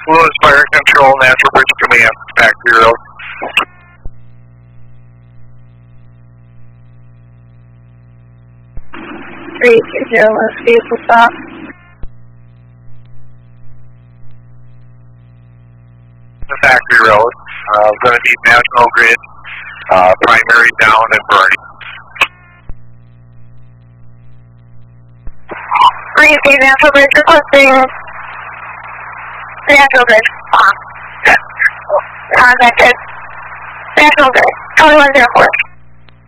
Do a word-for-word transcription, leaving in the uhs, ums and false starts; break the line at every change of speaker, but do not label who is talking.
Lewis Fire Control, Natural Bridge Command, Factory Road.
three two zero, let's vehicle stop.
The Factory Road, uh, going to need National Grid, uh, primary down and burning.
three two Natural Bridge requesting Natural Grid. Contacted. National Grid, twenty-one zero four.